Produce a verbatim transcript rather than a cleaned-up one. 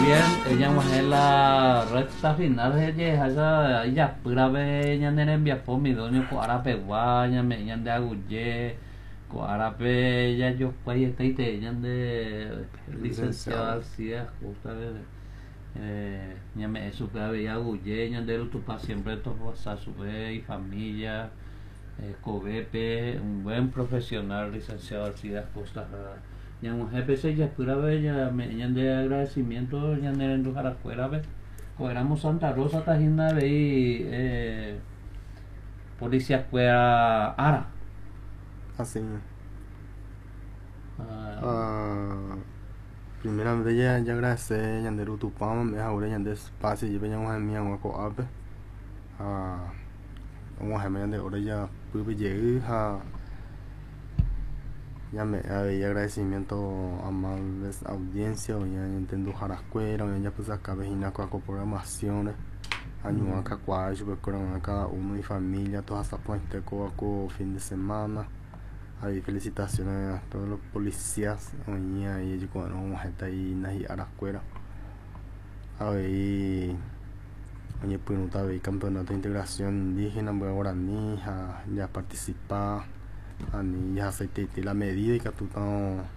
bien, ella es la recta final de ella, ella pura vez ya nere envía pomidonio con árabe guaya, me llaman de agulle, con árabe ya yo pues estoy te llaman de licenciado Alcides, justo eh, ya me supe ya agulle, ya de lo tu pa siempre to a su vez y familia, eh, Covepe, un buen profesional, licenciado Alcides Costa. Yang jefe se ya pura vez ya me yan de agradecimiento ya en el lugar afuera ve éramos Santa Rosa tajina ve eh, policía fuera ara Así. uh, Uh, primeramente ya ya agradecer yanderu tupama me ahora yande espacio y venga un mi agua co ape. Ah, un ejemplo yande ahora ya pude llegar ya me hay agradecimiento a amables audiencia o ya entiendo jarascuera o ya pues acá vejina con programaciones año acá cuatro recuerdan acá uno y familia todas hasta puente coaco fin de semana. Ahí felicitaciones a todos los policías y ellos cuando vamos a estar ahí en la arascuera ahí oye pues no estaba el campeonato de integración indígena voy ahora ni ya participar a ni ya aceite la medida y que tú